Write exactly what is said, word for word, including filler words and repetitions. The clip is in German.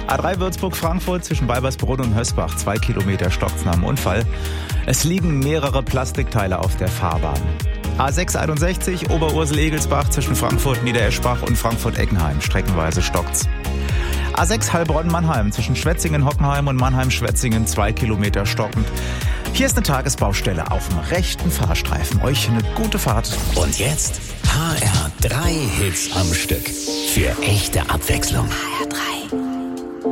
A drei Würzburg-Frankfurt zwischen Weibersbrunn und Hösbach. Zwei Kilometer stockt's nach dem Unfall. Es liegen mehrere Plastikteile auf der Fahrbahn. A sechs einundsechzig Oberursel-Egelsbach zwischen Frankfurt-Niedereschbach und Frankfurt-Eckenheim. Streckenweise stockt's. A sechs Heilbronn-Mannheim zwischen Schwetzingen-Hockenheim und Mannheim-Schwetzingen. Zwei Kilometer stockend. Hier ist eine Tagesbaustelle auf dem rechten Fahrstreifen. Euch eine gute Fahrt. Und jetzt H R drei Hits am Stück. Für echte Abwechslung. H R drei